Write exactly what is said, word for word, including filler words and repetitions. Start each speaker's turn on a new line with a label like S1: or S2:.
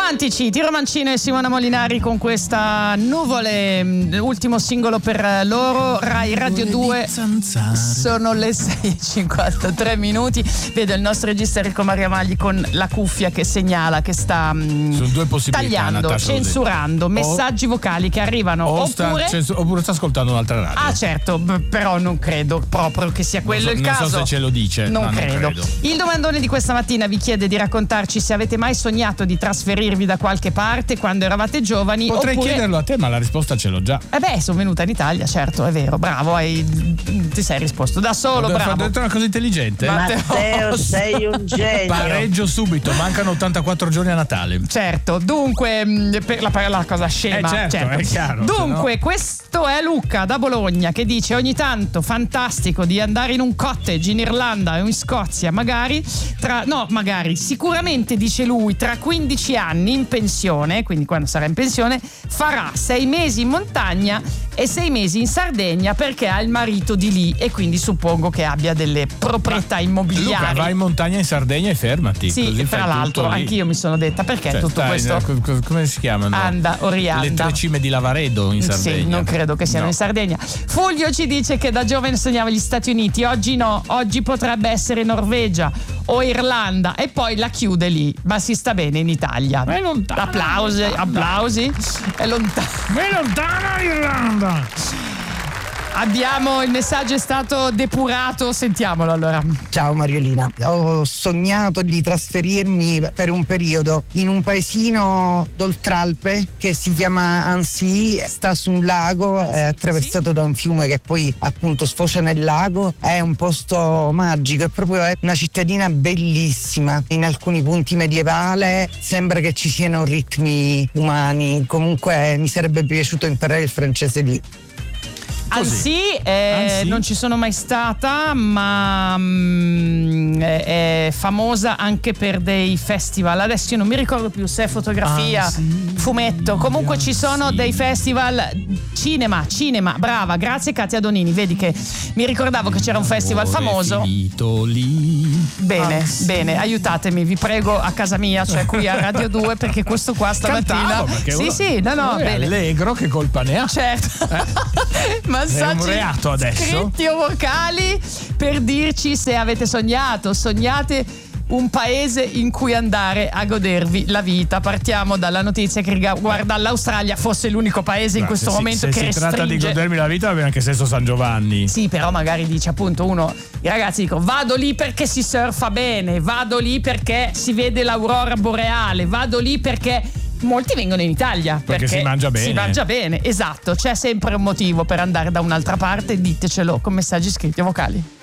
S1: Romantici, Tiro Mancino e Simona Molinari con questa Nuvole, ultimo singolo per loro. Rai Radio due, sono le sei e cinquantatré minuti. Vedo il nostro regista Enrico Maria Magli con la cuffia che segnala che sta
S2: Sono due possibilità,
S1: tagliando,
S2: Natasha,
S1: censurando messaggi vocali che arrivano
S2: o
S1: oppure...
S2: sta, censur- oppure sta ascoltando un'altra radio.
S1: Ah certo, b- però non credo proprio che sia quello
S2: non so,
S1: il
S2: non
S1: caso.
S2: so se ce lo dice.
S1: Non,
S2: no,
S1: credo.
S2: non credo.
S1: Il domandone di questa mattina vi chiede di raccontarci se avete mai sognato di trasferirvi da qualche parte quando eravate giovani.
S2: Potrei
S1: oppure...
S2: chiederlo a te, ma la risposta ce l'ho già.
S1: Eh beh, sono venuta in Italia, certo, è vero, bravo, hai... ti sei risposto da solo,
S2: Ho
S1: bravo.
S2: detto una cosa intelligente.
S3: Matteo, sei un genio.
S2: Pareggio subito, mancano ottantaquattro giorni a Natale.
S1: Certo, dunque, mh, per la, la cosa scema.
S2: Eh certo, è chiaro.
S1: Dunque, questo è Luca da Bologna che dice: ogni tanto fantastico di andare in un cottage in Irlanda o in Scozia, magari tra no, magari sicuramente, dice lui, tra quindici anni in pensione, quindi quando sarà in pensione farà sei mesi in montagna e sei mesi in Sardegna perché ha il marito di lì e quindi suppongo che abbia delle proprietà immobiliari.
S2: Luca, vai in montagna in Sardegna e fermati.
S1: Sì,
S2: così
S1: tra
S2: fai
S1: l'altro
S2: tutto lì.
S1: anch'io mi sono detta perché
S2: Cioè,
S1: tutto
S2: stai,
S1: questo
S2: co- co- come si chiamano?
S1: anda orianda.
S2: Le tre cime di Lavaredo in Sardegna.
S1: Sì, non credo che siano
S2: No.
S1: in Sardegna. Fulvio ci dice che da giovane sognava gli Stati Uniti, oggi no, oggi potrebbe essere Norvegia o Irlanda e poi la chiude lì, ma si sta bene in Italia.
S2: Ma è lontano.
S1: Applausi, applausi. È lontano.
S2: Ma è lontana l'Irlanda.
S1: Abbiamo il messaggio, è stato depurato, sentiamolo allora.
S3: Ciao Mariolina, ho sognato di trasferirmi per un periodo in un paesino d'Oltralpe che si chiama Annecy, sta su un lago, è attraversato da un fiume che poi appunto sfocia nel lago, è un posto magico, è proprio è una cittadina bellissima, in alcuni punti medievale, sembra che ci siano ritmi umani, comunque mi sarebbe piaciuto imparare il francese lì.
S1: Anzi, eh,
S2: Annecy.
S1: non ci sono mai stata, ma mm, è, è famosa anche per dei festival. Adesso io non mi ricordo più se è fotografia,
S2: Annecy,
S1: fumetto. Comunque ci sono
S2: Annecy.
S1: dei festival cinema, cinema. Brava, grazie Katia Donini. Vedi che mi ricordavo che c'era un festival famoso.
S2: Finito lì.
S1: Bene,
S2: Annecy.
S1: bene, aiutatemi, vi prego, a casa mia, cioè qui a Radio due, perché questo qua stamattina.
S2: Cantavo, perché
S1: Sì,
S2: uno-
S1: sì, no, no,
S2: uno è
S1: bene.
S2: allegro, che colpa ne ha?
S1: Certo, massaggi
S2: È un reato adesso?
S1: scritti o vocali per dirci se avete sognato, sognate un paese in cui andare a godervi la vita. Partiamo dalla notizia che riguarda l'Australia, fosse l'unico paese in
S2: Ma
S1: questo
S2: se si-
S1: momento
S2: se
S1: che
S2: si
S1: restringe.
S2: tratta di godermi la vita va bene anche Sesto San Giovanni.
S1: Sì, però magari dice appunto uno, i ragazzi dicono vado lì perché si surfa bene, vado lì perché si vede l'aurora boreale, vado lì perché molti vengono in Italia
S2: Perché si mangia bene.
S1: Si mangia bene, esatto, c'è sempre un motivo per andare da un'altra parte, ditecelo con messaggi scritti o vocali.